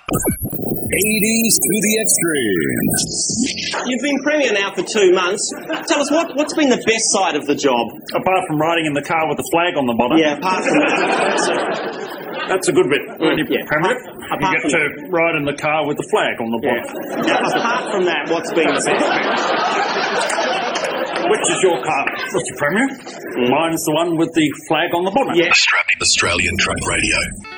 80s to the extreme. You've been Premier now for 2 months. Tell us, what's been the best side of the job? Apart from riding in the car with the flag on the bottom. Yeah, apart from that. That's a good bit. When you Premier, you Apart get to ride in the car with the flag on the bottom. Now, apart from that, what's been the best? Which is your car, Mr. Premier? Mine's the one with the flag on the bottom. Yeah. Australian Truck Radio.